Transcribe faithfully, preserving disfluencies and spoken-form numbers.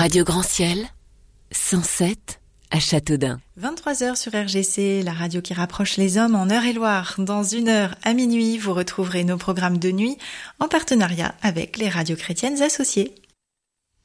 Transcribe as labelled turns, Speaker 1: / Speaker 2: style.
Speaker 1: Radio Grand Ciel, cent sept à Châteaudun.
Speaker 2: vingt-trois heures sur R G C, la radio qui rapproche les hommes en Eure-et-Loire. Dans une heure à minuit, vous retrouverez nos programmes de nuit en partenariat avec les radios chrétiennes associées.